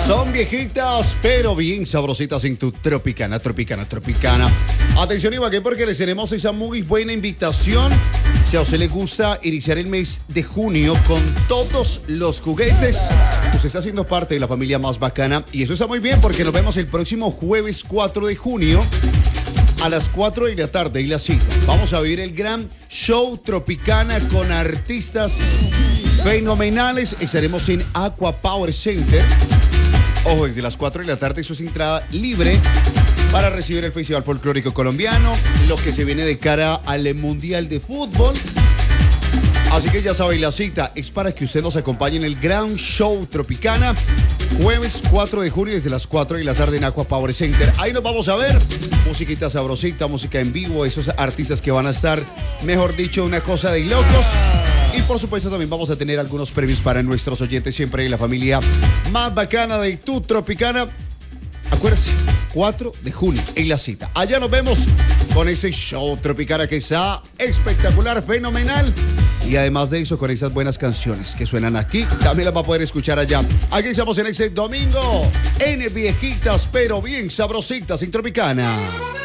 Son viejitas, pero bien sabrositas en tu Tropicana. Atención, Ibagué, porque les tenemos esa muy buena invitación. Si a usted le gusta iniciar el mes de junio con todos los juguetes, usted está siendo parte de la familia más bacana. Y eso está muy bien porque nos vemos el próximo jueves 4 de junio a las 4 de la tarde y la cita. Vamos a vivir el gran show Tropicana con artistas fenomenales. Estaremos en Aqua Power Center. Ojo, desde las 4 de la tarde, eso es entrada libre para recibir el Festival Folclórico Colombiano, lo que se viene de cara al Mundial de Fútbol. Así que ya saben, la cita es para que usted nos acompañe en el gran show Tropicana, jueves 4 de junio desde las 4 de la tarde en Aqua Power Center. Ahí nos vamos a ver. Musiquita sabrosita, música en vivo, esos artistas que van a estar, mejor dicho, una cosa de locos. Y por supuesto también vamos a tener algunos premios para nuestros oyentes, siempre en la familia más bacana de tu Tropicana. Acuérdense, 4 de junio en la cita. Allá nos vemos con ese show Tropicana que está espectacular, fenomenal. Y además de eso, con esas buenas canciones que suenan aquí, también las va a poder escuchar allá. Aquí estamos en ese domingo, en viejitas, pero bien sabrositas en Tropicana.